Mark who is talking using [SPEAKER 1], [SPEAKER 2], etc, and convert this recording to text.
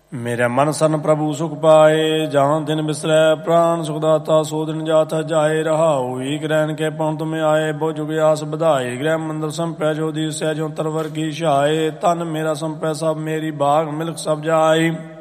[SPEAKER 1] ਮੇਰੇ ਮਨ ਸਰਨ ਪ੍ਰਭੂ ਸੁਖ ਪਾਏ। ਜਾਂ ਦਿਨ ਬਿਸਰੈ ਪ੍ਰਾਨ ਸੁਖ ਦਾਤਾ, ਸੋ ਦਿਨ ਜਾਤ ਜਾਏ ਰਹਾਉ। ਏਕ ਰੈਣ ਕੇ ਪਉ ਤੁਮੇ ਆਏ, ਬਹੁ ਜੁਗ ਆਸ ਵਧਾਏ। ਗ੍ਰਹਿ ਮੰਦਰ ਸੰਪੈ ਜੋ ਦੀਸੈ, ਜੋ ਤਰਵਰ ਕੀ ਛਾਏ। ਤਨ ਮੇਰਾ ਸੰਪੈ ਸਭ ਮੇਰੀ, ਬਾਗ ਮਿਲਕ ਸਭ ਜਾਈ।